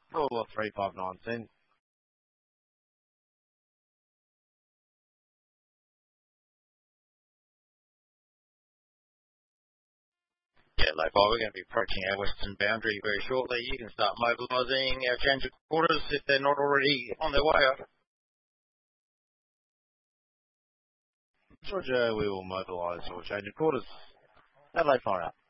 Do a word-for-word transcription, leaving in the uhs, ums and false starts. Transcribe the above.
Call three five nineteen. Yeah, Low five, we're going to be approaching our western boundary very shortly. You can start mobilising our change of quarters if they're not already on their way up. Georgia, we will mobilise or change of quarters. Adelaide, fire out.